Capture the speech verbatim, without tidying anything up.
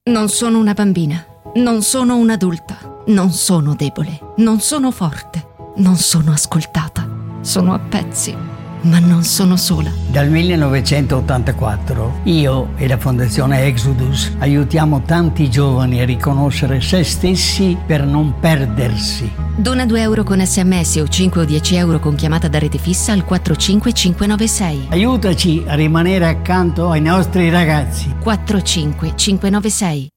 Non sono una bambina, non sono un'adulta, non sono debole, non sono forte, non sono ascoltata. Sono a pezzi, ma non sono sola. Dal millenovecentottantaquattro io e la Fondazione Exodus aiutiamo tanti giovani a riconoscere se stessi per non perdersi. Dona due euro con sms o cinque o dieci euro con chiamata da rete fissa al quattro cinque cinque nove sei. Aiutaci a rimanere accanto ai nostri ragazzi. quattro cinque cinque nove sei.